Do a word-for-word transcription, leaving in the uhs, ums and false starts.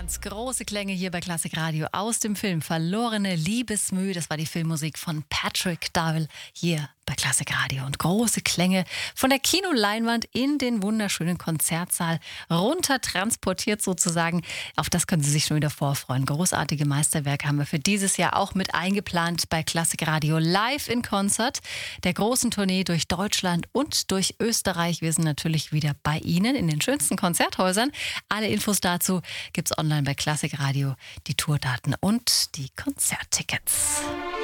Ganz große Klänge hier bei Klassik Radio aus dem Film Verlorene Liebesmüh. Das war die Filmmusik von Patrick Dowell hier bei Klassik Radio. Und große Klänge von der Kinoleinwand in den wunderschönen Konzertsaal runter transportiert sozusagen. Auf das können Sie sich schon wieder vorfreuen. Großartige Meisterwerke haben wir für dieses Jahr auch mit eingeplant bei Klassik Radio live in Konzert. Der großen Tournee durch Deutschland und durch Österreich. Wir sind natürlich wieder bei Ihnen in den schönsten Konzerthäusern. Alle Infos dazu gibt's online bei Klassik Radio, die Tourdaten und die Konzerttickets.